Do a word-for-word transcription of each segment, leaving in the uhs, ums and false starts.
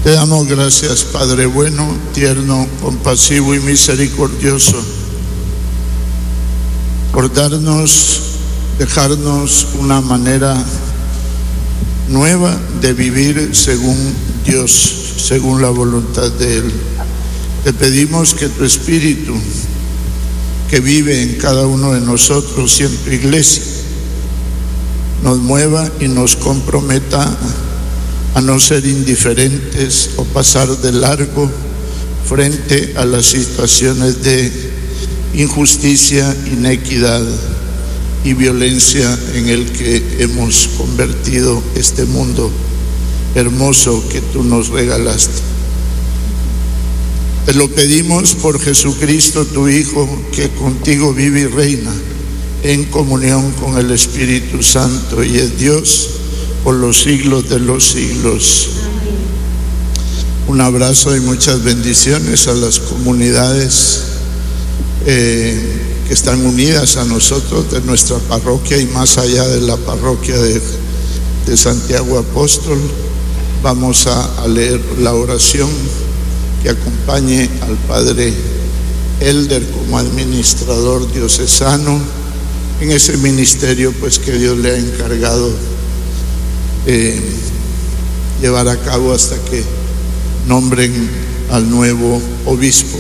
Te damos gracias, Padre bueno, tierno, compasivo y misericordioso, por darnos, dejarnos una manera nueva de vivir según Dios, según la voluntad de Él. Te pedimos que tu Espíritu, que vive en cada uno de nosotros y en tu iglesia, nos mueva y nos comprometa a no ser indiferentes o pasar de largo frente a las situaciones de injusticia, inequidad y violencia en el que hemos convertido este mundo hermoso que tú nos regalaste. Te lo pedimos por Jesucristo, tu Hijo, que contigo vive y reina en comunión con el Espíritu Santo y es Dios por los siglos de los siglos. Amén. Un abrazo y muchas bendiciones a las comunidades eh, que están unidas a nosotros de nuestra parroquia y más allá de la parroquia de, de Santiago Apóstol. Vamos a, a leer la oración que acompañe al Padre Elder como administrador diocesano en ese ministerio pues que Dios le ha encargado eh, llevar a cabo hasta que nombren al nuevo obispo.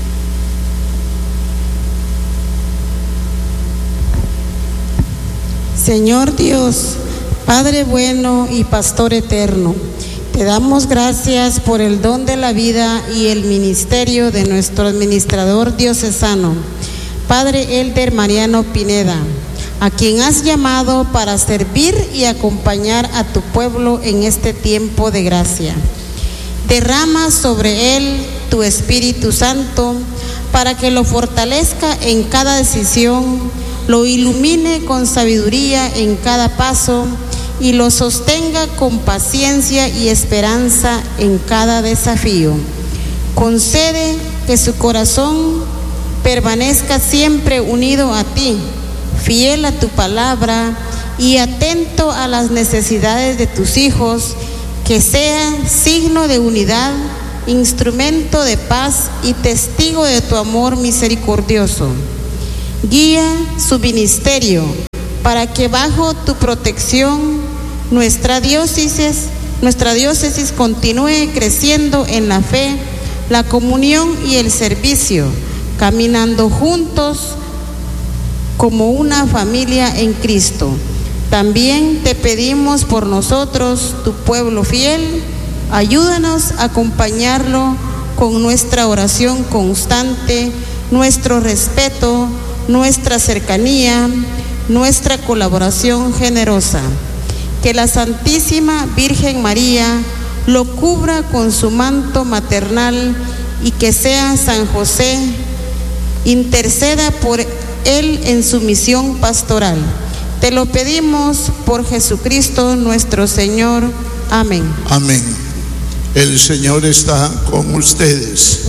Señor Dios, Padre bueno y Pastor eterno, te damos gracias por el don de la vida y el ministerio de nuestro administrador diocesano, Padre Elder Mariano Pineda, a quien has llamado para servir y acompañar a tu pueblo en este tiempo de gracia. Derrama sobre él tu Espíritu Santo para que lo fortalezca en cada decisión, lo ilumine con sabiduría en cada paso y lo sostenga con paciencia y esperanza en cada desafío. Concede que su corazón permanezca siempre unido a ti, fiel a tu palabra y atento a las necesidades de tus hijos, que sea signo de unidad, instrumento de paz y testigo de tu amor misericordioso. Guía su ministerio para que bajo tu protección nuestra diócesis, nuestra diócesis continúe creciendo en la fe, la comunión y el servicio, caminando juntos como una familia en Cristo. También te pedimos por nosotros, tu pueblo fiel, ayúdanos a acompañarlo con nuestra oración constante, nuestro respeto, nuestra cercanía, nuestra colaboración generosa. Que la Santísima Virgen María lo cubra con su manto maternal y que sea San José interceda por él en su misión pastoral. Te lo pedimos por Jesucristo nuestro Señor. Amén. Amén. El Señor está con ustedes.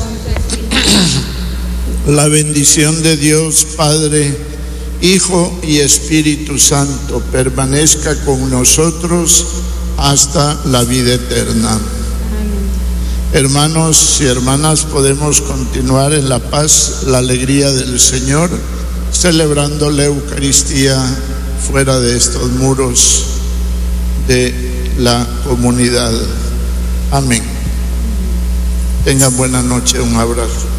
La bendición de Dios Padre, Hijo y Espíritu Santo permanezca con nosotros hasta la vida eterna. Amén. Hermanos y hermanas, podemos continuar en la paz, la alegría del Señor, celebrando la Eucaristía fuera de estos muros de la comunidad. Amén. Tengan buena noche, un abrazo.